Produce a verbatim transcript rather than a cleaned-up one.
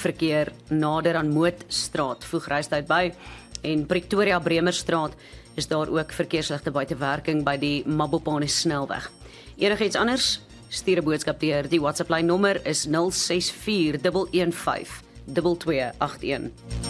verkeer nader aan Mootstraat voeg reistyd by en Pretoria Bremerstraat is daar ook verkeersligte buite werking by die Mabopane snelweg. Enigiets anders? Stuur 'n boodskap deur. Die WhatsApp lyn nommer is nul ses vier een een vyf twee twee agt een.